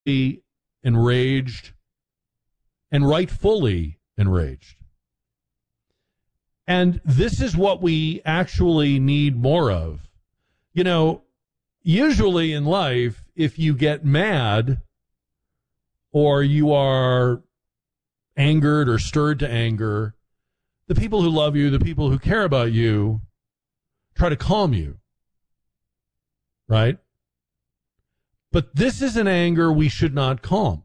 enraged, and rightfully enraged. And this is what we actually need more of. You know, usually in life, if you get mad or you are angered or stirred to anger, the people who love you, the people who care about you, try to calm you. Right? But this is an anger we should not calm.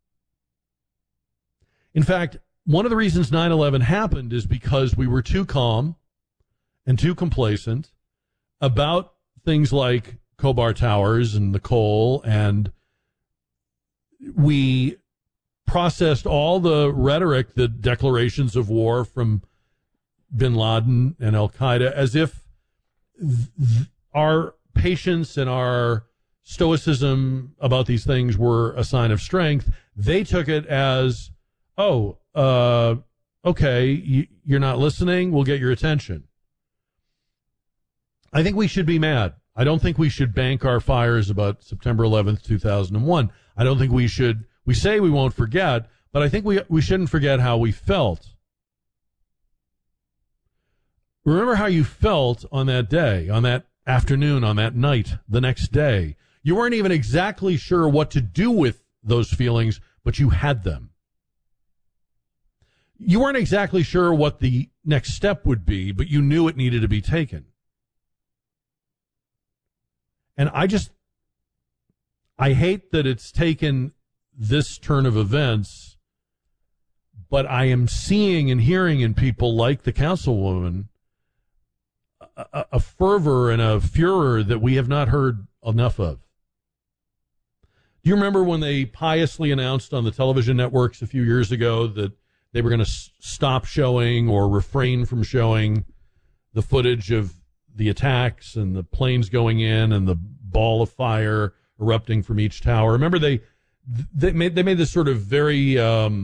In fact, one of the reasons 9/11 happened is because we were too calm and too complacent about things like Khobar Towers and the coal, and we processed all the rhetoric, the declarations of war from bin Laden and Al-Qaeda as if our patience and our stoicism about these things were a sign of strength. They took it as, okay, you're not listening, we'll get your attention. I think we should be mad. I don't think we should bank our fires about September 11th, 2001. I don't think we should. We say we won't forget, but I think we shouldn't forget how we felt. Remember how you felt on that day, on that afternoon, on that night, the next day. You weren't even exactly sure what to do with those feelings, but you had them. You weren't exactly sure what the next step would be, but you knew it needed to be taken. And I hate that it's taken this turn of events, but I am seeing and hearing in people like the councilwoman a fervor and a furor that we have not heard enough of. Do you remember when they piously announced on the television networks a few years ago that they were going to stop showing or refrain from showing the footage of the attacks and the planes going in and the ball of fire erupting from each tower? Remember they made this sort of very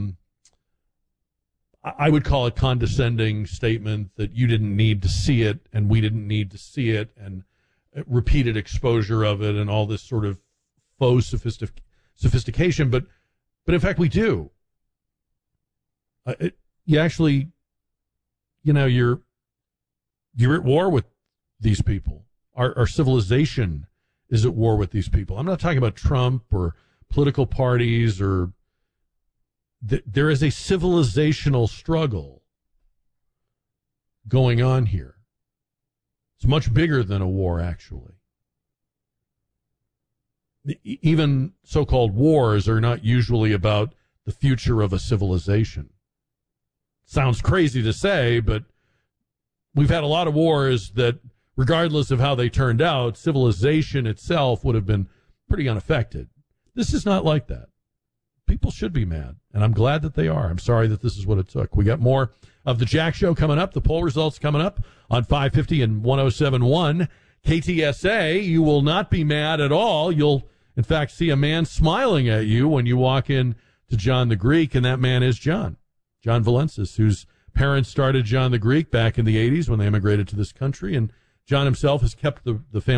I would call it condescending statement that you didn't need to see it and we didn't need to see it, and repeated exposure of it and all this sort of faux sophistication. But in fact, we do. You actually, you're at war with these people. Our civilization is at war with these people. I'm not talking about Trump or political parties or. There is a civilizational struggle going on here. It's much bigger than a war, actually. Even so-called wars are not usually about the future of a civilization. Sounds crazy to say, but we've had a lot of wars that, regardless of how they turned out, civilization itself would have been pretty unaffected. This is not like that. People should be mad, and I'm glad that they are. I'm sorry that this is what it took. We got more of the Jack Show coming up, the poll results coming up on 550 and 107.1 KTSA. You will not be mad at all. You'll, in fact, see a man smiling at you when you walk in to John the Greek, and that man is John Valensis, whose parents started John the Greek back in the 80s when they immigrated to this country, and John himself has kept the family